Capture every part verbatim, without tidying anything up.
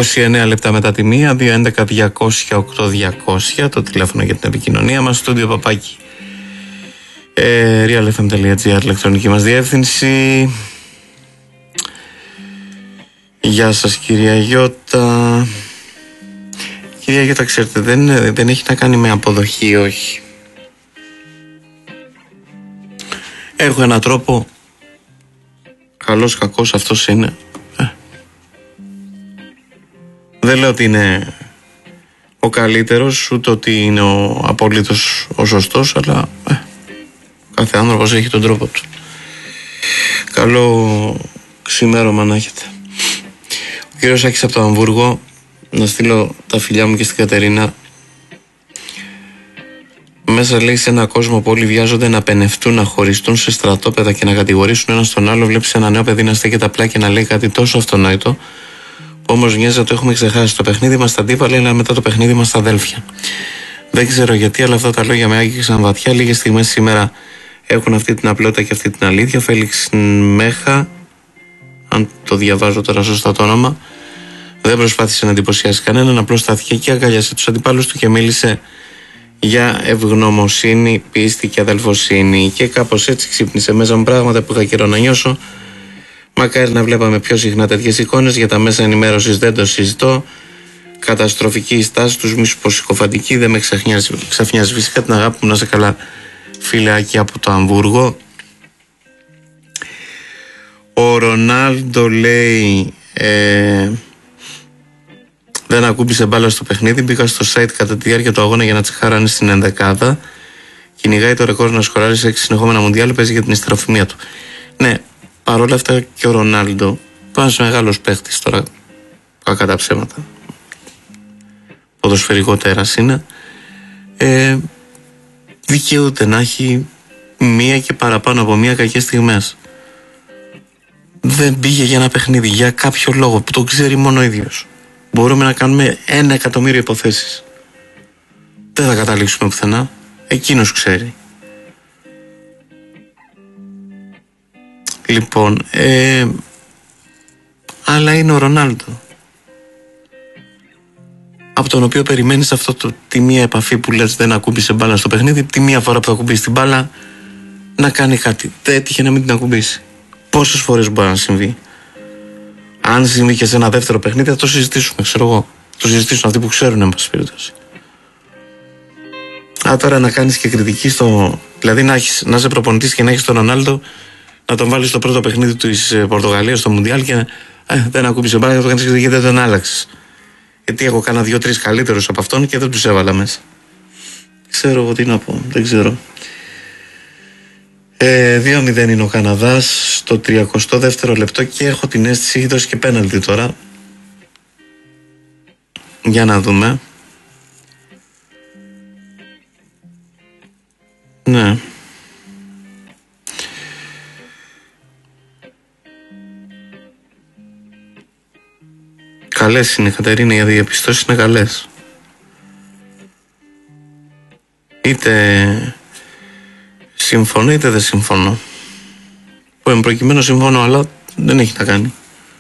είκοσι εννέα λεπτά μετά τη μία, δύο έντεκα διακόσια οκτώ διακόσια το τηλέφωνο για την επικοινωνία μας, στούντιο παπάκι ε, realfm.gr, ηλεκτρονική μας διεύθυνση. Γεια σας κυρία Γιώτα. Κυρία Γιώτα, ξέρετε, δεν, δεν έχει να κάνει με αποδοχή, όχι. Έχω έναν τρόπο, καλός κακός αυτός είναι. Ε. Δεν λέω ότι είναι ο καλύτερος, ούτε ότι είναι ο απολύτως ο σωστός, αλλά ε, κάθε άνθρωπος έχει τον τρόπο του. Καλό ξημέρωμα να έχετε. Ο κύριος Άκης από το Αμβούργο, να στείλω τα φιλιά μου και στην Κατερίνα. Μέσα, λέει, σε ένα κόσμο που όλοι βιάζονται να πενευτούν, να χωριστούν σε στρατόπεδα και να κατηγορήσουν ένα τον άλλο. Βλέπεις ένα νέο παιδί να στέκεται απλά και να λέει κάτι τόσο αυτονόητο, που όμως μοιάζει να το έχουμε ξεχάσει. Το παιχνίδι μας τα αντίπαλα, αλλά μετά το παιχνίδι μας τα αδέλφια. Δεν ξέρω γιατί, αλλά αυτά τα λόγια με άγγιξαν βαθιά. Λίγες στιγμές σήμερα έχουν αυτή την απλότητα και αυτή την αλήθεια. Φέλιξ Μέχα, αν το διαβάζω τώρα σωστά το όνομα, δεν προσπάθησε να εντυπωσιάσει κανέναν, απλώς στάθηκε και αγκαλιάσε τους αντιπάλους του και μίλησε για ευγνωμοσύνη, πίστη και αδελφοσύνη. Και κάπως έτσι ξύπνησε μέσα μου πράγματα που είχα καιρό να νιώσω. Μακάρι να βλέπαμε πιο συχνά τέτοιες εικόνες. Για τα μέσα ενημέρωσης δεν το συζητώ. Καταστροφική η στάση τους, μισοποσυκοφαντική. Δεν με ξαφνιάζει φυσικά, την αγάπη μου, να σε καλά, φιλεάκι από το Αμβούργο. Ο Ρονάλντο λέει ε, δεν ακούμπησε μπάλα στο παιχνίδι. Μπήκα στο site κατά τη διάρκεια του αγώνα για να τσεχάρω αν είναι στην ενδεκάδα. Κυνηγάει το ρεκόρ να σκοράρει σε έξι συνεχόμενα μουντιάλ. Παίζει για την ιστεροφημία του. Ναι, παρόλα αυτά και ο Ρονάλντο, ένας μεγάλος παίχτης τώρα, κακά τα ψέματα, ποδοσφαιρικό τέρας είναι, ε, δικαιούται να έχει μία και παραπάνω από μία κακές στιγμές. Δεν πήγε για ένα παιχνίδι, για κάποιο λόγο που το ξέρει μόνο ο ίδιος. Μπορούμε να κάνουμε ένα εκατομμύριο υποθέσεις. Δεν θα καταλήξουμε πουθενά. Εκείνος ξέρει. Λοιπόν, ε, αλλά είναι ο Ρονάλντο, από τον οποίο περιμένεις αυτό το, τη μία επαφή που λες δεν ακούμπησε μπάλα στο παιχνίδι, τη μία φορά που θα ακουμπήσει την μπάλα να κάνει κάτι. Δεν έτυχε να μην την ακουμπήσει. Πόσες φορές μπορεί να συμβεί? Αν συμβεί και σε ένα δεύτερο παιχνίδι θα το συζητήσουμε, ξέρω εγώ. Το συζητήσουν αυτοί που ξέρουν, εν πάση περιπτώσει. Α, τώρα να κάνεις και κριτική στο... Δηλαδή να, έχεις, να είσαι προπονητής και να έχεις τον Ρονάλντο, να τον βάλεις στο πρώτο παιχνίδι της Πορτογαλίας στο Μουντιάλ και ε, δεν ακούμπησε μπάλα και το κάνεις κριτική, δεν τον άλλαξες. Γιατί έχω κάνα δύο-τρεις καλύτερους από αυτόν και δεν τους έβαλα μέσα. Ξέρω εγώ τι να πω, δεν ξέρω. Ε, δύο μηδέν είναι ο Καναδάς στο τριακοστό δεύτερο λεπτό και έχω την αίσθηση έχει δώσει και πέναλτι τώρα. Για να δούμε. Ναι. Καλές είναι, Κατερίνα, οι διαπιστώσεις είναι καλές. Είτε συμφωνώ είτε δεν συμφωνώ. Που εν προκειμένου συμφωνώ, αλλά δεν έχει να κάνει.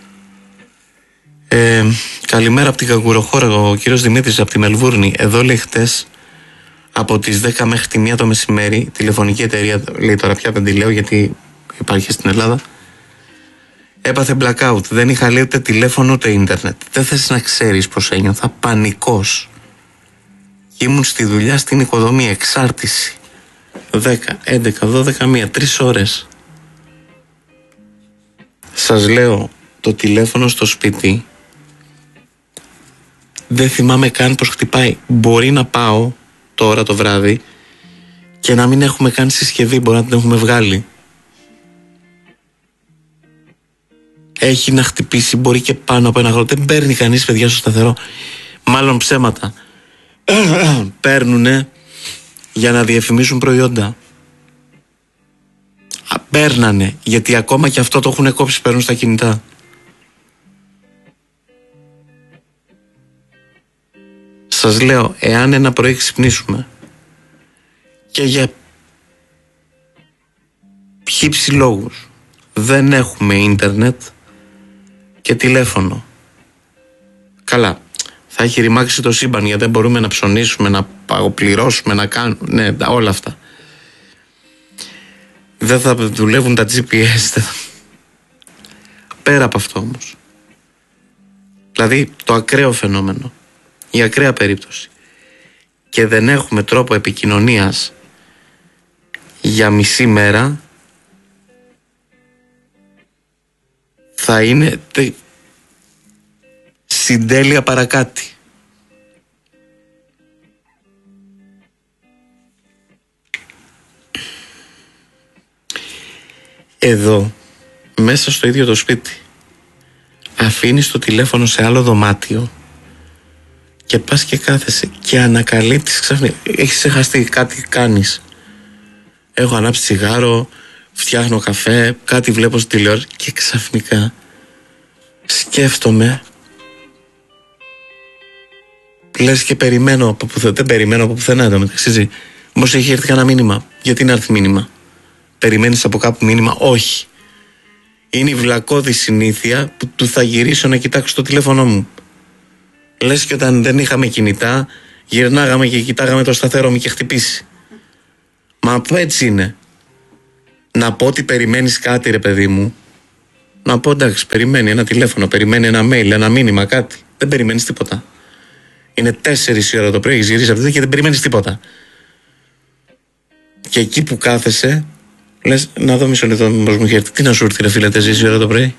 Ε, καλημέρα από την Καγκουροχώρα, ο κύριος Δημήτρης από τη Μελβούρνη. Εδώ, λέει, χτες από τις δέκα μέχρι τη μία το μεσημέρι, τηλεφωνική εταιρεία, λέει, τώρα πια δεν τη λέω γιατί υπάρχει στην Ελλάδα, έπαθε blackout. Δεν είχα, λέει, ούτε τηλέφωνο ούτε ίντερνετ. Δεν θες να ξέρεις πως ένιωθα. Πανικός. Και ήμουν στη δουλειά στην οικοδομή, εξάρτηση. δέκα, έντεκα, δώδεκα, μία, τρεις ώρες. Σας λέω, το τηλέφωνο στο σπίτι δεν θυμάμαι καν πως χτυπάει. Μπορεί να πάω τώρα το βράδυ και να μην έχουμε καν συσκευή, μπορεί να την έχουμε βγάλει. Έχει να χτυπήσει, μπορεί και πάνω από ένα χρόνο. Δεν παίρνει κανείς, παιδιά, στο σταθερό. Μάλλον ψέματα. Παίρνουνε για να διαφημίσουν προϊόντα. Παίρνανε, γιατί ακόμα και αυτό το έχουν κόψει, παίρνουν στα κινητά. Σας λέω, εάν ένα πρωί ξυπνήσουμε και για χύψη λόγους δεν έχουμε ίντερνετ και τηλέφωνο, Καλά, θα έχει ρημάξει το σύμπαν, γιατί δεν μπορούμε να ψωνίσουμε, να παγοπληρώσουμε, να κάνουμε, ναι, όλα αυτά. Δεν θα δουλεύουν τα τζι πι ες. Πέρα από αυτό όμως, δηλαδή το ακραίο φαινόμενο, η ακραία περίπτωση, και δεν έχουμε τρόπο επικοινωνίας για μισή μέρα, θα είναι τε... συντέλεια παρακάτι. Εδώ, μέσα στο ίδιο το σπίτι, αφήνεις το τηλέφωνο σε άλλο δωμάτιο και πας και κάθεσαι και ανακαλύπτεις ξαφνικά, έχεις ξεχαστεί, κάτι κάνεις. Έχω ανάψει τσιγάρο, φτιάχνω καφέ, κάτι βλέπω στη τηλεόραση και ξαφνικά σκέφτομαι, λες και περιμένω από πουθενά, δεν περιμένω από πουθενά εδώ μεταξύ. Μήπως έχει έρθει κανένα μήνυμα? Γιατί να έρθει μήνυμα? Περιμένεις από κάπου μήνυμα? Όχι. Είναι η βλακώδη συνήθεια που του θα γυρίσω να κοιτάξω το τηλέφωνο μου. Λες και όταν δεν είχαμε κινητά, γυρνάγαμε και κοιτάγαμε το σταθερό μου και χτυπήσει. Μα έτσι είναι. Να πω ότι περιμένεις κάτι, ρε παιδί μου. Να πω εντάξει, περιμένει ένα τηλέφωνο, περιμένει ένα mail, ένα μήνυμα, κάτι. Δεν περιμένεις τίποτα. Είναι τέσσερις η ώρα το πρωί, έχεις γυρίσει αυτή και δεν περιμένεις τίποτα. Και εκεί που κάθεσαι, λες, να δω μισό λεπτό, μήπως μου έχει έρθει. Τι να σου έρθει, ρε φίλε, τέσσερις η ώρα το πρωί?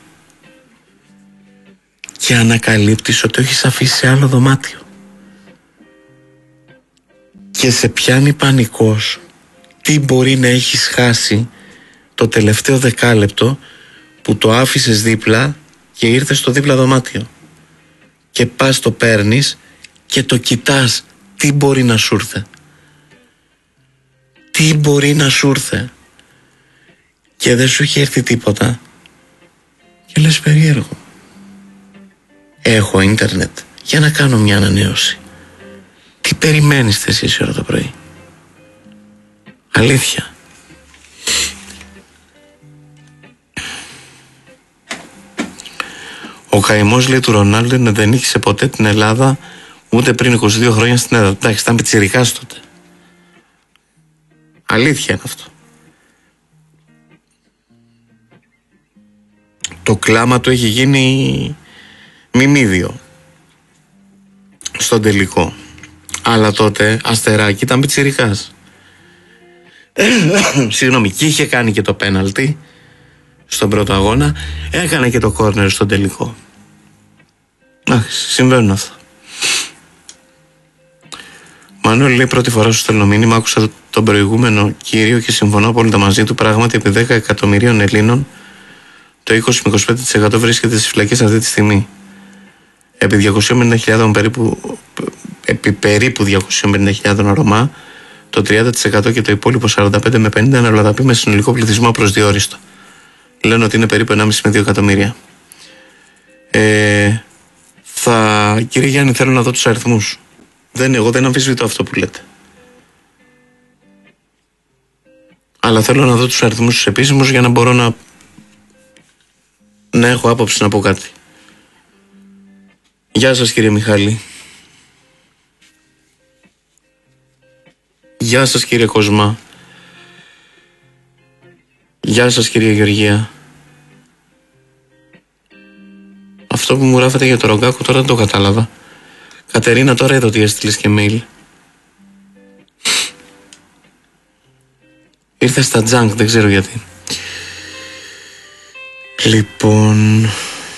Και ανακαλύπτεις ότι έχεις αφήσει σε άλλο δωμάτιο. Και σε πιάνει πανικός. Τι μπορεί να έχεις χάσει το τελευταίο δεκάλεπτο που το άφησες δίπλα και ήρθες στο δίπλα δωμάτιο. Και πας το παίρνεις και το κοιτάς. Τι μπορεί να σου ήρθε? Τι μπορεί να σου ήρθε? Και δεν σου έχει έρθει τίποτα. Και λες, περίεργο. Έχω ίντερνετ για να κάνω μια ανανέωση. Τι περιμένεις τέσσερις ώρα το πρωί? Αλήθεια. Ο καημός, λέει, του Ρονάλντο δεν νίκησε ποτέ την Ελλάδα ούτε πριν είκοσι δύο χρόνια στην Ελλάδα. Εντάξει, ήταν πιτσιρικάς τότε. Αλήθεια είναι αυτό. Το κλάμα του έχει γίνει μιμίδιο στον τελικό. Αλλά τότε αστεράκι ήταν πιτσιρικάς. Συγγνώμη, και είχε κάνει και το πέναλτι στον πρώτο αγώνα, έκανε και το κόρνερ στον τελικό. Εντάξει, συμβαίνουν αυτά. Μανώλη, λέει, πρώτη φορά σου στέλνω μήνυμα, άκουσα τον προηγούμενο κύριο και συμφωνώ απόλυτα μαζί του. Πράγματι, επί δέκα εκατομμυρίων Ελλήνων το είκοσι με είκοσι πέντε τοις εκατό βρίσκεται στις φυλακές αυτή τη στιγμή. Επί διακόσιες πενήντα χιλιάδες περίπου, επί περίπου διακόσιες πενήντα χιλιάδες Ρωμά, το τριάντα τοις εκατό και το υπόλοιπο σαράντα πέντε με πενήντα είναι αλλοδαπή με συνολικό πληθυσμό προσδιορίστο. Λένε ότι είναι περίπου ενάμιση με δύο εκατομμύρια. Ε, θα, κύριε Γιάννη, θέλω να δω τους αριθμούς. Δεν, εγώ δεν αμφισβητώ αυτό που λέτε. Αλλά θέλω να δω τους αριθμούς τους επίσημους για να μπορώ να, να έχω άποψη να πω κάτι. Γεια σας, κύριε Μιχάλη. Γεια σας, κύριε Κοσμά. Γεια σας, κύριε Γεωργία. Αυτό που μου γράφετε για το Ρογκάκο τώρα δεν το κατάλαβα. Κατερίνα, τώρα είδα ότι έστειλες και mail. Ήρθε στα junk, δεν ξέρω γιατί. Λοιπόν,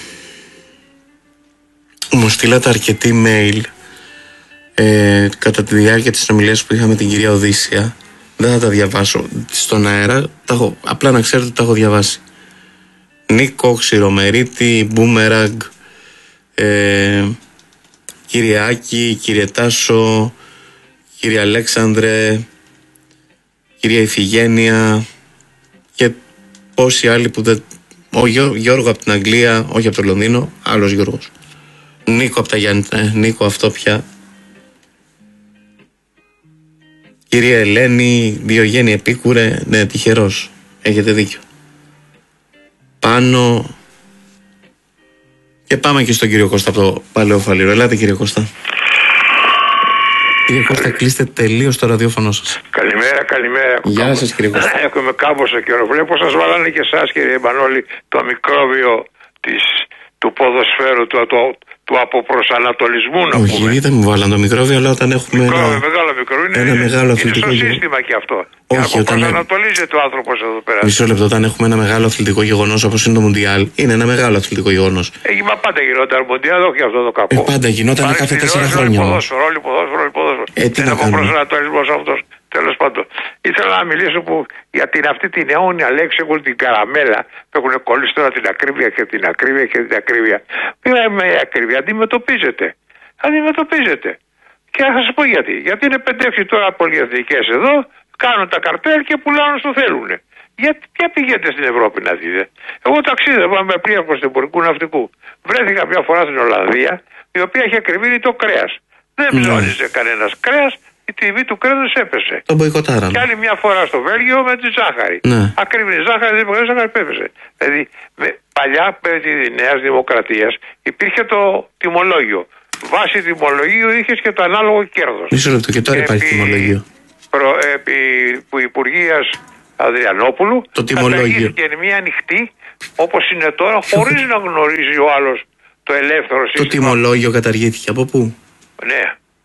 μου στείλατε αρκετή mail ε, κατά τη διάρκεια της συνομιλίας που είχαμε την κυρία Οδύσσια. Δεν θα τα διαβάσω στον αέρα, τα έχω, απλά να ξέρετε ότι τα έχω διαβάσει. Νίκο, Ξηρομερίτη, Μπούμεραγκ, ε, κύριε Άκη, κύριε Τάσο, κύριε Αλέξανδρε, κυρία Ιφηγένεια και πόσοι άλλοι που δεν... Ο Γιώργο από την Αγγλία, όχι από το Λονδίνο, άλλος Γιώργος. Νίκο από τα Γιάννη, ε, Νίκο αυτό πια. Κυρία Ελένη, Διογέννη Επίκουρε, ναι, τυχερός, έχετε δίκιο. Πάνω, Και πάμε και στον κύριο Κώστα από το Παλαιό Φαλήρο. Ελάτε, κύριε Κώστα. Κύριε Κώστα, κλείστε τελείως το ραδιόφωνο σας. Καλημέρα, καλημέρα. Γεια σας, κύριε Κώστα. Έχουμε κάμποσα καιρό. Βλέπω σας βάλανε και εσάς, κύριε Μανώλη, το μικρόβιο της, του ποδοσφαίρου, του, του, του αποπροσανατολισμού, να Όχι, πούμε. δεν μου βάλαν το μικρόβιο, αλλά όταν έχουμε Μικρόβιο, ένα, μεγάλο μικρό. Είναι, ένα μεγάλο είναι αθλητικό στο γεγονός. σύστημα και αυτό. Όχι, και όταν- αποπροσανατολίζεται ο άνθρωπος εδώ πέρα. Μισό λεπτό, όταν έχουμε ένα μεγάλο αθλητικό γεγονός όπως είναι το Μουντιάλ, είναι ένα μεγάλο αθλητικό γεγονός. Έχει, μα πάντα γινόταν Μουντιάλ, όχι αυτό το κακό. Ε, πάντα γινόταν Υπάρχει κάθε στην τέσσερα όλη χρόνια όμως. ποδόσφαιρο, όλη ποδόσφαιρο, όλη ποδόσφαιρο. Ε, τι Είναι να κάνουμε. αποπροσανατολισμός αυτός. Τέλος πάντων. Ήθελα να μιλήσω που για την, αυτή την αιώνια λέξη έχουν την καραμέλα που έχουν κολλήσει τώρα την ακρίβεια και την ακρίβεια και την ακρίβεια. Ποια με η ακρίβεια αντιμετωπίζεται. Αντιμετωπίζεται. Και θα σας πω γιατί. Γιατί είναι πέντε έξι τώρα πολυεθνικές εδώ, κάνουν τα καρτέλ και πουλάνε όσο θέλουν. Γιατί ποια πηγαίνετε στην Ευρώπη να δείτε. Εγώ ταξίδευα με πλοία εμπορικού ναυτικού. Βρέθηκα μια φορά στην Ολλανδία, η οποία είχε ακριβήνει το κρέας. Δεν Ναι. ψώνιζε κανένας κρέας, η τιμή του κρέατος έπεσε. Το μποϊκοτάραν. Και άλλη μια φορά στο Βέλγιο με τη ζάχαρη. Ναι. Ακριβή ζάχαρη, δεν μπορεί ζάχαρη, έπεσε. Δηλαδή, με, παλιά με τη Νέα Δημοκρατία υπήρχε το τιμολόγιο. Βάσει τιμολογίου είχε και το ανάλογο κέρδος. Μισό λεπτό, και τώρα υπάρχει Επί- τιμολόγιο. Προ, επί που Υπουργείας Αδριανόπουλου Το τιμολόγιο. καταργήθηκε μια ανοιχτή όπως είναι τώρα, χωρίς να γνωρίζει ο άλλος το ελεύθερο Το σύστημα. τιμολόγιο καταργήθηκε. Από πού? Ναι.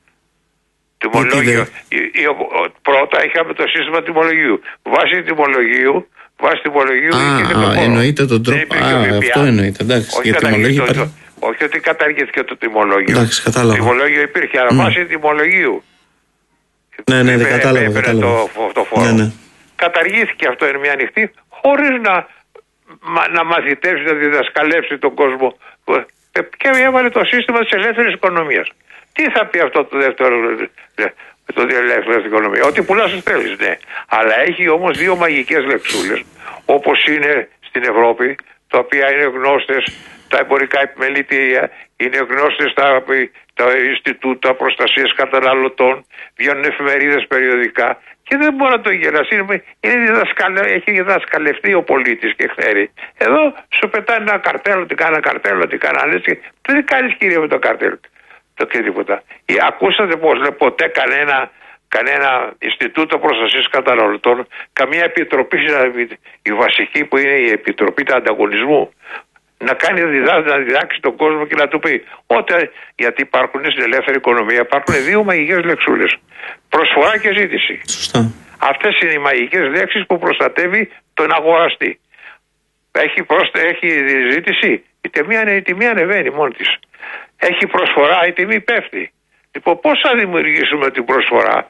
Τιμολόγιο. δεν- Η- η- ο- πρώτα είχαμε το σύστημα τιμολογίου. Βάσει τιμολογίου, βάσει τιμολογίου Α, είχε α, το χώρο. εννοείται τον Δεν τρόπο. υπήρχε Α, ΦΠΑ. αυτό εννοείται. Εντάξει, Όχι, για τιμολόγιο καταργήθηκε υπάρχει. το- όχι ότι καταργήθηκε το τιμολόγιο. Εντάξει, κατάλαβα. Το τιμολόγιο υπήρχε, αλλά Mm. βάσει τιμολογίου. Ναι, ναι, δεν Έπαιρνε- κατάλαβα. έπαιρνε κατάλαβα. Το, φο- το φόρο. Ναι, ναι. Καταργήθηκε αυτό, είναι μια ανοιχτή, χωρίς να, μα, να μαθητεύσει, να διδασκαλέψει τον κόσμο. Ε, Και έβαλε το σύστημα της ελεύθερης οικονομίας. Τι θα πει αυτό το δεύτερο, ε, το ελεύθερη οικονομία? Ότι πουλάς όσο θέλεις, ναι. Αλλά έχει όμως δύο μαγικές λεξούλες, όπως είναι στην Ευρώπη, τα οποία είναι γνώστες, τα εμπορικά επιμελητήρια, είναι γνώστες τα, τα Ινστιτούτα Προστασίας Καταναλωτών, βγαίνουν εφημερίδες περιοδικά και δεν μπορεί να το γελάσει. Είναι, είναι διδασκαλε, έχει διδασκαλευτεί ο πολίτης και ξέρει. Εδώ σου πετάνε ένα καρτέλ, ότι κάνα καρτέλ, ότι κάνα έτσι. Δεν κάνεις, κύριε, με το καρτέλ. Το και τίποτα. Ή, ακούσατε πως λέει, ποτέ κανένα, κανένα Ινστιτούτο Προστασίας Καταναλωτών, καμία επιτροπή, η βασική που είναι η Επιτροπή του Ανταγωνισμού, να κάνει διδά, να διδάξει τον κόσμο και να του πει ότι, γιατί υπάρχουν στην ελεύθερη οικονομία, υπάρχουν δύο μαγικές λεξούλες. Προσφορά και ζήτηση. Σωστά. Αυτές είναι οι μαγικές λέξεις που προστατεύει τον αγοραστή. Έχει, πρόσθε, έχει ζήτηση, η τιμή, ανε, η τιμή ανεβαίνει μόνη της. Έχει προσφορά, η τιμή πέφτει. Λοιπόν, πώς θα δημιουργήσουμε την προσφορά?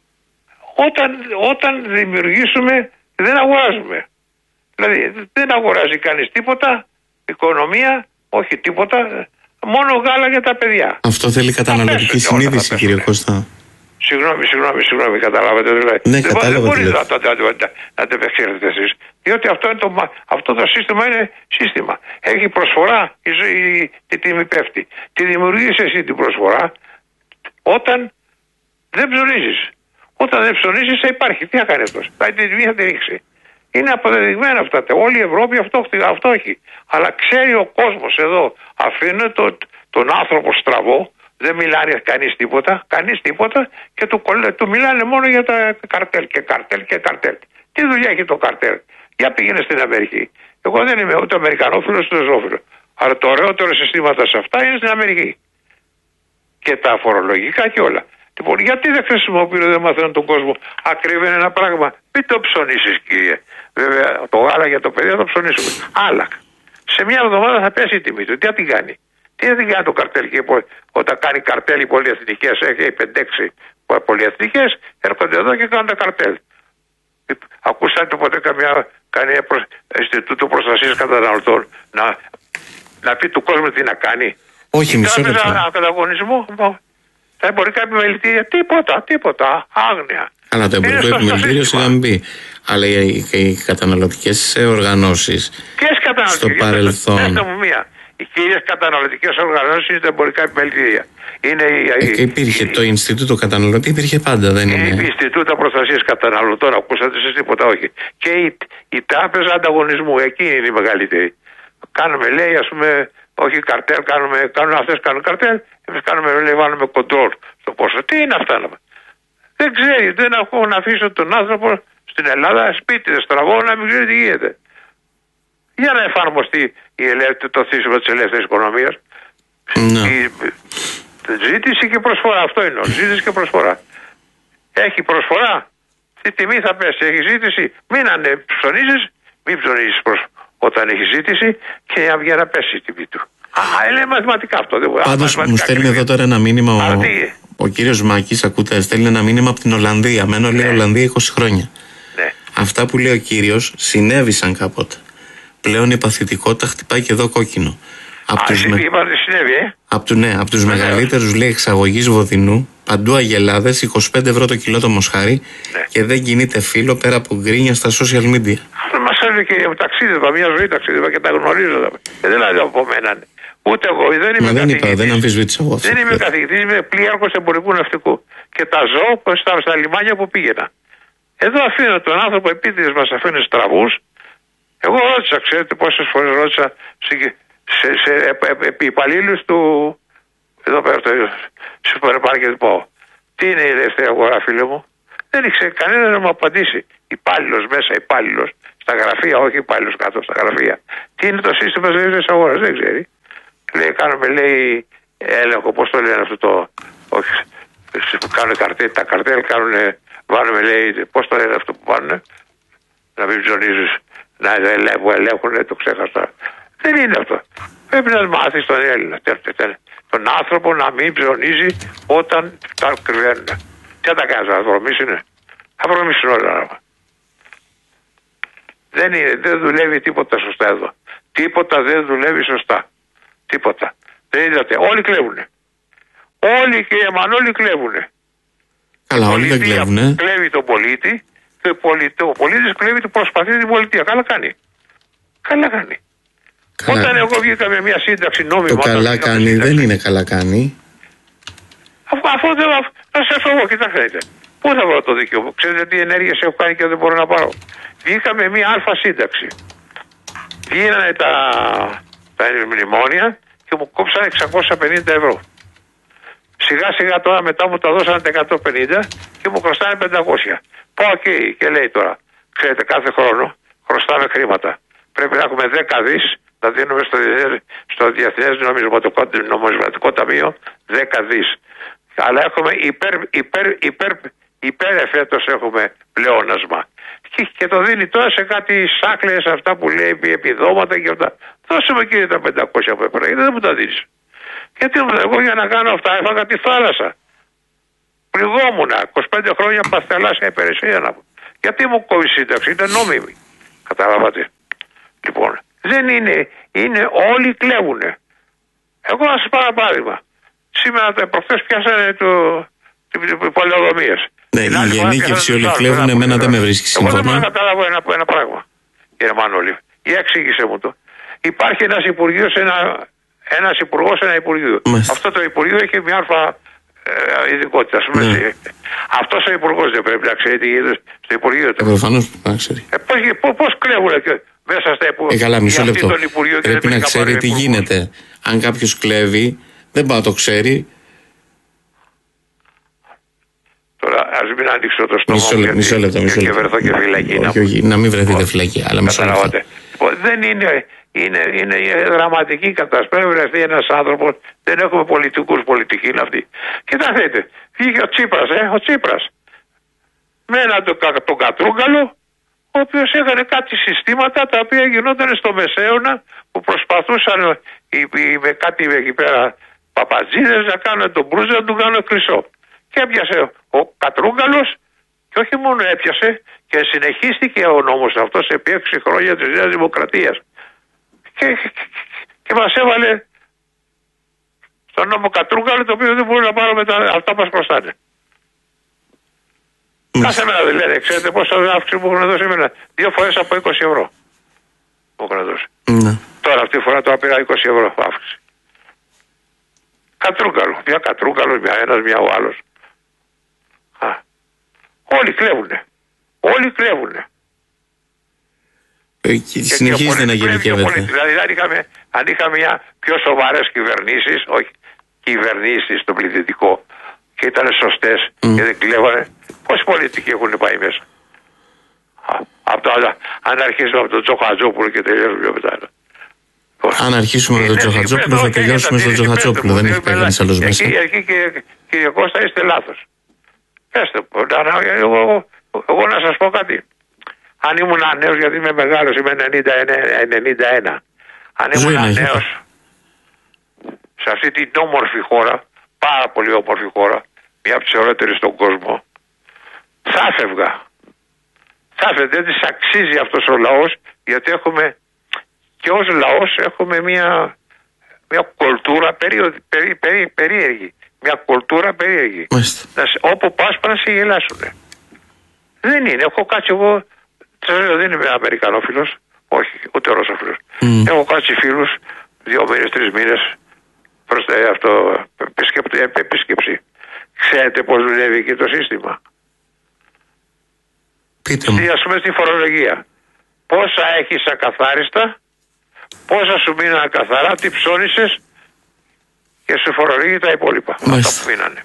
Όταν, όταν δημιουργήσουμε, δεν αγοράζουμε. Δηλαδή, δεν αγοράζει κανείς τίποτα, οικονομία, όχι τίποτα, μόνο γάλα για τα παιδιά. Αυτό θέλει καταναλωτική πέσουν και όλα, συνείδηση, θα κύριε πέσουν. Κώστα. Συγγνώμη, συγγνώμη, συγγνώμη, καταλάβατε. Δηλαδή. Ναι, δεν κατάλαβα δεν τι μπορείτε λέτε. να το, να, το, να το επεξεργαστείτε εσείς. Διότι αυτό, είναι το, μα- αυτό το σύστημα είναι σύστημα. Έχει προσφορά, η, ζωή- η τιμή πέφτει. Τη δημιουργείς εσύ την προσφορά όταν δεν ψωνίζεις. Όταν δεν ψωνίζεις θα υπάρχει. Τι θα κάνει αυτός? Θα την τιμή θα τη ρίξει. Είναι αποδεδειγμένα αυτά. Όλη η Ευρώπη αυτό, αυτό έχει. Αλλά ξέρει ο κόσμος εδώ. Αφήνει το, τον άνθρωπο στραβό. Δεν μιλάνε κανείς τίποτα, κανείς τίποτα και του, κολλέ, του μιλάνε μόνο για τα καρτέλ και καρτέλ και καρτέλ. Τι δουλειά έχει το καρτέλ? Για πήγαινε στην Αμερική. Εγώ δεν είμαι ούτε Αμερικανόφιλος ούτε Ζώφιλος. Αλλά το ωραιότερο συστήματα σε αυτά είναι στην Αμερική. Και τα φορολογικά και όλα. Λοιπόν, γιατί δεν χρησιμοποιούν, δεν μαθαίνουν τον κόσμο? Ακριβή είναι ένα πράγμα. Μην το ψωνίσεις, κύριε. Βέβαια, το γάλα για το παιδί θα το ψωνίσουμε. Αλλά σε μια εβδομάδα θα πέσει η τιμή του. Τι θα την κάνει? Τι θα την κάνει το καρτέλ? Και όταν κάνει καρτέλ οι πολυεθνικές, έχει πέντε έξι πολυεθνικές, έρχονται εδώ και κάνουν τα καρτέλ. Ακούσατε ποτέ καμιά, κανένα προ, Ινστιτούτο Προστασίας Καταναλωτών να, να πει του κόσμου τι να κάνει? Όχι, μισό λεπτό. Τράπεζα ανταγωνισμού, τα εμπορικά επιμελητήρια, τίποτα, τίποτα, άγνοια. Αλλά το εμπορικό Είναι στο- στο επιμελητήριο σύστημα. σιγά μην πει. Αλλά οι, οι, οι καταναλωτικές οργανώσεις Ποιες καταναλωτικές? στο παρελθόν. Πέστε μου μία. Οι κύριες καταναλωτικές οργανώσεις είναι τα εμπορικά επιμελητήρια. Είναι η, Ε, υπήρχε το Ινστιτούτο Καταναλωτή, υπήρχε πάντα, δεν είναι η είναι. Ινστιτούτα Προστασίας Καταναλωτών, ακούσατε εσείς τίποτα? Όχι. Και η, η Τράπεζα Ανταγωνισμού, εκεί είναι η μεγαλύτερη. Κάνουμε, λέει, ας πούμε, όχι καρτέλ, κάνουμε, κάνουν αυτές κάνουν καρτέλ, εμείς κάνουμε, λέει, βάλουμε κοντρόλ στο πόσο. Τι είναι αυτά? Δεν ξέρει, δεν έχω να αφήσω τον άνθρωπο στην Ελλάδα σπίτι, στραβό, να μην ξέρει τι γίνεται. Για να εφαρμοστεί η ελεύθερη, το θύσιμο της ελεύθερης οικονομίας. Ναι. Η ζήτηση και προσφορά, αυτό είναι. Ζήτηση και προσφορά. Έχει προσφορά, τι τιμή θα πέσει. Έχει ζήτηση, μην ανεψωνίζεις, μην ψωνίζεις όταν έχει ζήτηση και για να πέσει η τιμή του. Α, είναι μαθηματικά αυτό. Πάντως μου στέλνει εδώ τώρα ένα μήνυμα ο, ο κύριος Μάκης, ακούτε, στέλνει ένα μήνυμα από την Ολλανδία. Μένω, λέει, ναι. Ολλανδία είκοσι χρόνια. Ναι. Αυτά που λέει ο κύριος συνέβησαν κάποτε. Πλέον η παθητικότητα χτυπάει και εδώ κόκκινο. Από τους, με... συνέβη, ε? από του, ναι, από τους μεγαλύτερους, λέει, εξαγωγής βοδινού, παντού αγελάδες, είκοσι πέντε ευρώ το κιλό το μοσχάρι, ναι. Και δεν κινείται φύλλο πέρα από γκρίνια στα social media. Μας έλεγε και ταξίδευα, μια ζωή ταξίδευα και τα γνωρίζω. Ε, δεν λέω από μένα. Ούτε εγώ, δεν είμαι καθηγητής. Δεν, δεν αμφισβήτησα εγώ. Δεν είμαι καθηγητής, είμαι πλοίαρχος εμπορικού ναυτικού. Και τα ζω στα, στα λιμάνια που πήγαινα. Εδώ αφήνω τον άνθρωπο, επίτηδες μας αφήνει στραβούς. Εγώ ρώτησα, ξέρετε πόσες φορές ρώτησα σε, σε, σε, σε επί υπαλλήλους του, εδώ πέρα στο σούπερ μάρκετ, πω, τι είναι η ελεύθερη αγορά, φίλε μου? Δεν ήξερε κανένα να μου απαντήσει. Υπάλληλος μέσα, υπάλληλος στα γραφεία, όχι υπάλληλος κάτω στα γραφεία. Τι είναι το σύστημα της ελεύθερης αγοράς? Δεν ξέρει. Λέει, κάνουμε, λέει, έλεγχο, πώς το λένε αυτό το, όχι, κάνουν καρτέλ, τα καρτέλ κάνουν, βάλουμε, λέει, πώς το λένε αυτό που πάνε, να μην ψωνίζεις, να ελέγχουν, ελέγχουν, το ξέχασα. Δεν είναι αυτό. Πρέπει να μάθεις τον Έλληνα, τον άνθρωπο να μην ψωνίζει όταν τα κρυβαίνουν. Τι θα τα κάνεις, θα βρωμίσουνε? Θα βρωμίσουν όλα. Δεν είναι, δεν δουλεύει τίποτα σωστά εδώ. Τίποτα δεν δουλεύει σωστά. Τίποτα. Δεν είδατε. Όλοι κλέβουνε. Όλοι και οι Εμμανόλοι κλέβουνε. Καλά, όλοι δεν κλέβουνε. Κλέβει τον πολίτη και ο πολίτης κλέβει, προσπαθεί την πολιτεία. Καλά κάνει. Καλά κάνει. Καλά. Όταν εγώ βγήκα με μια σύνταξη νόμιμα. Το καλά κάνει σύνταξη, δεν είναι καλά κάνει. Αφού δεν θα σε φοβώ, κοιτάξτε. Πού θα βρω το δίκαιο μου? Ξέρετε τι ενέργειες έχω κάνει και δεν μπορώ να πάρω? Βγήκα με μια αλφα σύνταξη. Γίνανε τα, τα μνημόνια και μου κόψανε εξακόσια πενήντα ευρώ. Σιγά σιγά τώρα μετά μου τα δώσανε τα εκατόν πενήντα και μου χρωστάνε πεντακόσια. Πάω εκεί και λέει τώρα, ξέρετε, κάθε χρόνο χρωστάμε χρήματα. Πρέπει να έχουμε δέκα δις, να δίνουμε στο, στο Διεθνές Νομισματικό, Νομισματικό Ταμείο δέκα δις. Αλλά έχουμε υπέρ, υπέρ, υπέρ, υπέρ εφέτος έχουμε πλεόνασμα. Και, και το δίνει τώρα σε κάτι σάκλες αυτά που λέει επιδόματα και αυτά. Δώσε μου, κύριε, τα πεντακόσια που έπαιρνα, γιατί δεν μου τα δίνεις? Γιατί εγώ για να κάνω αυτά έφαγα τη θάλασσα. Πληγόμουνα είκοσι πέντε χρόνια παθελάσια υπηρεσία να πω. Γιατί μου κόβει σύνταξη? Ήταν νόμιμη. Καταλάβατε? Λοιπόν, δεν είναι, είναι όλοι κλέβουνε. Εγώ να σας πάρω ένα παράδειγμα. Σήμερα προχθές πιάσανε το, οι πολεοδομίες. Ναι, η γενίκευση όλοι κλέβουν, εμένα δεν με βρίσκει σύμφωνα. Εγώ δεν μπορώ να καταλάβω ένα, ένα πράγμα, κύριε Μανώλη. Για εξήγησε μου το. Υπάρχει ένας υπουργός, ένα, ένας υπουργός, ένα υπουργείο. Μάλιστα. Αυτό το υπουργείο έχει μια αλφα ε, ειδικότητα. Ναι. Αυτός ο υπουργός δεν πρέπει να ξέρει τι γίνεται στο υπουργείο του? Προφανώς να ξέρει. Ε, πώς, πώς κλέβουν και μέσα στα υπουργεία? Ε, καλά, μισό λεπτό. Πρέπει να ξέρει τι γίνεται. Αν κάποιος κλέβει, δεν πάει να το ξέρει. Τώρα, ας μην ανοίξω το στόμα μισό, μου μισό λεπτό, μισό λεπτό. Και βρεθώ και φυλακή. Όχι, όχι, να μην βρεθείτε φυλακή, αλλά μισό λεπτό. Δεν είναι, είναι, είναι δραματική κατάσταση. Πρέπει να βρεθεί ένας άνθρωπος, δεν έχουμε πολιτικούς, πολιτικοί είναι αυτοί. Κοιτάξτε, βγήκε ο Τσίπρας, ε, ο Τσίπρας. Με έναν τον, τον Κατρούγκαλο, ο οποίος έκανε κάτι συστήματα τα οποία γινόταν στο Μεσαίωνα, που προσπαθούσαν οι, οι, με κάτι εκεί πέρα παπατζίδες να κάνουν τον Μπρούζα, να του κάνουν χρυσό. Και έπιασε ο Κατρούγκαλος και όχι μόνο έπιασε, και συνεχίστηκε ο νόμος αυτός επί έξι χρόνια της Νέας Δημοκρατίας. Και, και, και μας έβαλε στον νόμο Κατρούγκαλο, το οποίο δεν μπορούμε να πάρουμε τα, αυτά που μας χρωστάνε. Mm. Κάθε μέρα δεν λένε, ξέρετε πόσο αύξηση μου έχουν δώσει εμένα? Δύο φορές από είκοσι ευρώ μου έχουν δώσει. Mm. Τώρα αυτή τη φορά τώρα πήρα είκοσι ευρώ αύξηση. Κατρούγκαλο, μια Κατρούγκαλος, μια ένας, μια ο άλλος. Α. Όλοι κλέβουνε. Όλοι κλέβουνε. Ε, και συνεχίζεται να γενικεύεται. Δηλαδή, αν είχαμε, αν είχαμε μια πιο σοβαρές κυβερνήσεις, όχι κυβερνήσεις στο πληθυντικό, και ήταν σωστές mm. και δεν κλέβανε, πόσοι πολιτικοί έχουν πάει μέσα. Από το, αν αρχίσουμε από τον Τζοχατζόπουλο και τελειώσουμε μετά. Αν αρχίσουμε με τον Τζοχατζόπουλο θα τελειώσουμε στον Τζοχατζόπουλο. Δεν έχει κανείς άλλος μέσα. Εκεί, κύριε Κώστα, είστε λάθος. Πέστε μου, εγώ, εγώ να σας πω κάτι. Αν ήμουν νέος, γιατί είμαι μεγάλος, είμαι ενενήντα ένα. Αν ήμουν νέος, σε αυτή την όμορφη χώρα, πάρα πολύ όμορφη χώρα, μια από τις ωραίτερες στον κόσμο, θα έφευγα. Θα έφευγα, δεν της αξίζει αυτός ο λαός, γιατί έχουμε, και ως λαός έχουμε μια, μια κουλτούρα περίοδη, περί, περί, περίεργη. Μια κουλτούρα περίεργη. Να, όπου πας πάνε να σε γελάσουνε. Δεν είναι, έχω κάτσει εγώ, δεν είμαι Αμερικανόφιλος, όχι, ούτε Ρώσοφιλος. Mm. Έχω κάτσει φίλους δύο μήνες, τρεις μήνες προς αυτό, επίσκεψη. Ξέρετε πώς δουλεύει εκεί το σύστημα? Πείτε μου. Ας πούμε στη φορολογία. Πόσα έχεις ακαθάριστα, πόσα σου μείνανε καθαρά, τι ψώνισες και σου φορολογεί τα υπόλοιπα. Αυτά που μείνανε.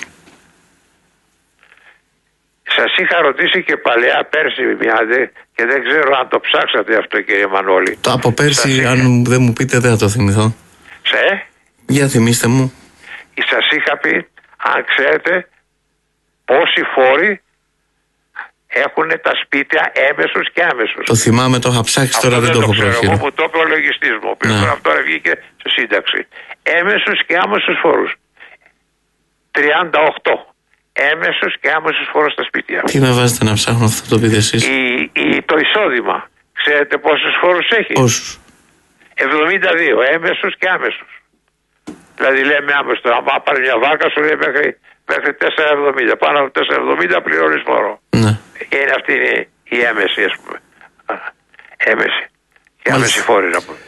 Σας είχα ρωτήσει και παλαιά πέρσι μια δε, και δεν ξέρω αν το ψάξατε αυτό, κύριε Μανώλη. Το από πέρσι, είχα... αν δεν μου πείτε, δεν θα το θυμηθώ. Σε? Για θυμίστε μου. Σας είχα πει, αν ξέρετε πόσοι φόροι έχουν τα σπίτια έμεσους και άμεσους. Το θυμάμαι, το είχα ψάξει, τώρα δεν το έχω προχειρήσει. Αυτό το είπε ο λογιστής μου, που ναι. Αυτό βγήκε στη σύνταξη. Έμεσους και άμεσους φόρους. τριάντα οκτώ. Έμεσους και άμεσους φόρους στα σπίτια. Τι με βάζετε να ψάχνω, αυτό το πείτε εσείς? Η, η, το εισόδημα, ξέρετε πόσους φόρους έχει? Πόσους? εβδομήντα δύο, έμεσους και άμεσους. Δηλαδή λέμε άμεσο, αν πάρει μια βάρκα σου λέει μέχρι, μέχρι τέσσερα εβδομήντα. Πάνω από τέσσερα εβδομήντα πληρώνεις φόρο. Ναι. Είναι αυτή είναι η έμεση, ας πούμε. Έμεση. Η άμεση φόρη, να πούμε.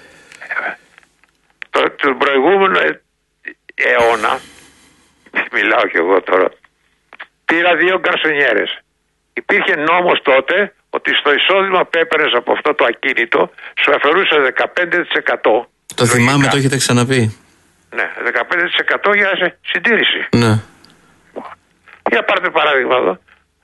Το, τον προηγούμενο αιώνα, μιλάω κι εγώ τώρα, πήρα δύο γκαρσονιέρες. Υπήρχε νόμος τότε ότι στο εισόδημα που έπαιρνες από αυτό το ακίνητο σου αφαιρούσε δεκαπέντε τοις εκατό. Το λογικά. Θυμάμαι, το έχετε ξαναπεί. Ναι, δεκαπέντε τοις εκατό για συντήρηση. Ναι. Για πάρτε παράδειγμα εδώ.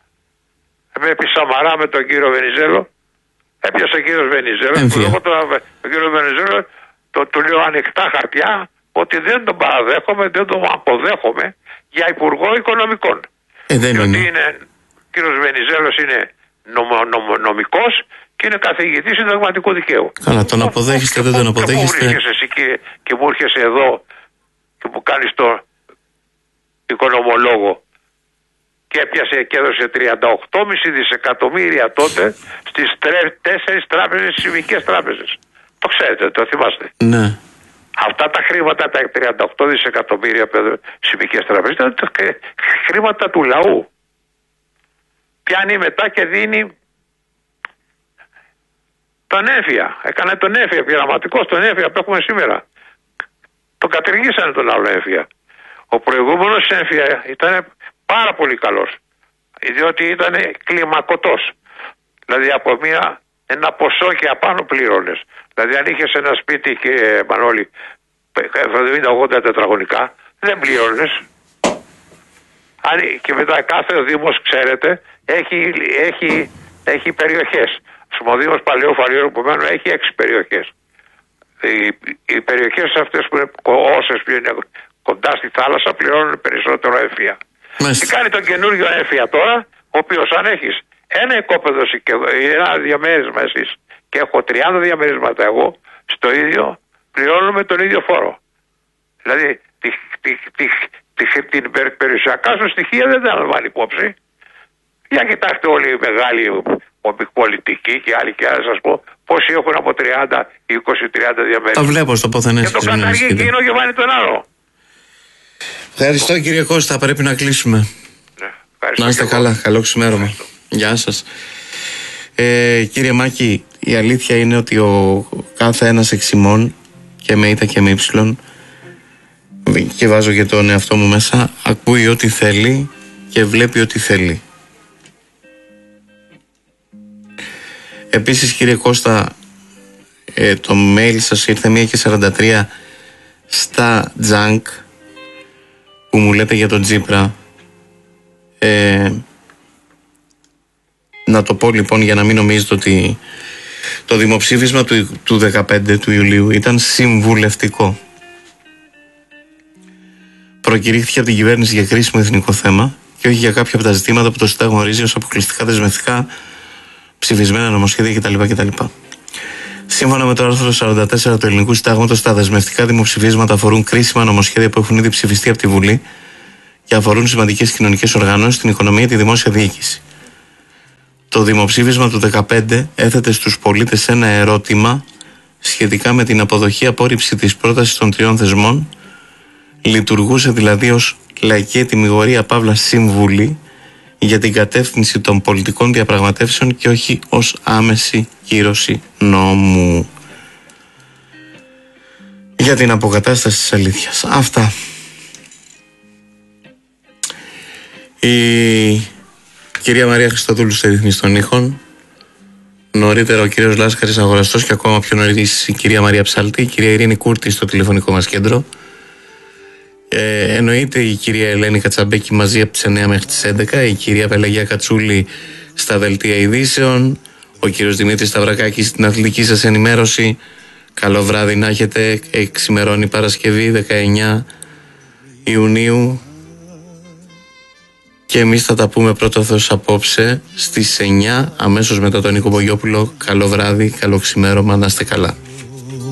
Με επί Σαμαρά με τον κύριο Βενιζέλο. Έπιασε ο κύριος Βενιζέλο. Που εγώ τον, τον κύριο Βενιζέλο το, του λέω ανοιχτά χαρτιά ότι δεν τον παραδέχομαι, δεν τον αποδέχομαι για υπουργό οικονομικών. Ε, δεν Διότι είναι. είναι, ο κύριος Βενιζέλος είναι νομο, νομο, νομικός και είναι καθηγητής συνταγματικού δικαίου. Καλά, τον αποδέχεστε, δεν τον αποδέχεστε. Και πού βρίσκεσαι εσύ και, και μου έρχεσαι εδώ και μου κάνεις το οικονομολόγο και έπιασε και έδωσε τριάντα οκτώ κόμμα πέντε δισεκατομμύρια τότε στις τέσσερις τράπεζες, σημικές τράπεζες. Το ξέρετε, το θυμάστε? Ναι. Αυτά τα χρήματα, τα τριάντα οκτώ δισεκατομμύρια σημικές τράπεζες, ήταν τα χρήματα του λαού. Πιάνει μετά και δίνει τον έμφυα. Έκανε τον έμφυα, πειραματικό τον έμφυα που έχουμε σήμερα. Το κατηργήσανε τον άλλο έμφυα. Ο προηγούμενος έμφυα ήταν πάρα πολύ καλός, διότι ήταν κλιμακωτός. Δηλαδή από μια, ένα ποσό και απάνω πλήρωνες. Δηλαδή αν είχες ένα σπίτι και Μανώλη εβδομήντα ογδόντα τετραγωνικά, δεν πλήρωνες. Και μετά κάθε δήμος, ξέρετε, έχει, έχει, έχει περιοχές. Ο Δήμος Παλαιού Φαλιώρου που μένω έχει έξι περιοχές. Οι, οι περιοχές αυτές που είναι όσες που είναι κοντά στη θάλασσα πληρώνουν περισσότερο έμφυα. Τι κάνει τον καινούριο έμφυα τώρα, ο οποίος αν έχεις ένα οικόπεδο και ένα διαμέρισμα εσείς και έχω τριάντα διαμερίσματα εγώ, στο ίδιο πληρώνουμε τον ίδιο φόρο. Δηλαδή τη, τη, τη, τη, την περιουσιακά σου στοιχεία δεν τα λαμβάνει υπόψη. Για κοιτάξτε όλοι οι μεγάλοι πολιτικοί και άλλοι και άλλοι, σας πω πόσοι έχουν από τριάντα, είκοσι, τριάντα διαμέρισματα. Τα βλέπω στο ποθενές. Και το καταργεί εκείνο και βάλει τον άλλο. Ευχαριστώ κύριε Κώστα, πρέπει να κλείσουμε. Ναι, να είστε καλά, καλό ξημέρωμα. Γεια σας. Ε, κύριε Μάκη, η αλήθεια είναι ότι ο κάθε ένας εξημών και με ήττα και με ύψιλον, και βάζω και τον εαυτό μου μέσα, ακούει ό,τι θέλει και βλέπει ό,τι θέλει. Επίσης, κύριε Κώστα, ε, το mail σας ήρθε μία και σαράντα τρία στα junk που μου λέτε για τον Τσίπρα. Ε, να το πω λοιπόν για να μην νομίζετε ότι το δημοψήφισμα του, του δεκαπέντε του Ιουλίου ήταν συμβουλευτικό. Προκηρύχθηκε από την κυβέρνηση για κρίσιμο εθνικό θέμα και όχι για κάποια από τα ζητήματα που το Συντάγμα ορίζει ως αποκλειστικά δεσμευτικά, ψηφισμένα νομοσχέδια κτλ. κτλ. Σύμφωνα με το άρθρο σαράντα τέσσερα του Ελληνικού Συντάγματος, τα δεσμευτικά δημοψηφίσματα αφορούν κρίσιμα νομοσχέδια που έχουν ήδη ψηφιστεί από τη Βουλή και αφορούν σημαντικές κοινωνικές οργανώσεις, την οικονομία και τη δημόσια διοίκηση. Το δημοψήφισμα του δεκαπέντε έθετε στους πολίτες ένα ερώτημα σχετικά με την αποδοχή απόρριψη της πρότασης των τριών θεσμών. Λειτουργούσε δηλαδή ως λαϊκή ετυμηγορία παύλα σύμβουλη για την κατεύθυνση των πολιτικών διαπραγματεύσεων και όχι ως άμεση κύρωση νόμου. Για την αποκατάσταση της αλήθειας. Αυτά. Η κυρία Μαρία Χριστοδούλου σε ρυθμίση των ήχων. Νωρίτερα ο κύριος Λάσκαρης Αγοραστός και ακόμα πιο νωρίς η κυρία Μαρία Ψάλτη, η κυρία Ειρήνη Κούρτη στο τηλεφωνικό μας κέντρο. Ε, εννοείται η κυρία Ελένη Κατσαμπέκη μαζί από τις εννιά μέχρι τις έντεκα, η κυρία Πελαγία Κατσούλη στα δελτία ειδήσεων, ο κύριος Δημήτρης Σταυρακάκης στην αθλητική σας ενημέρωση. Καλό βράδυ να έχετε. Εξημερώνει Παρασκευή δεκαεννιά Ιουνίου και εμείς θα τα πούμε πρώτο Θεός απόψε στις εννιά αμέσως μετά τον Νίκο Μπογιόπουλο. Καλό βράδυ, καλό ξημέρωμα, να είστε καλά.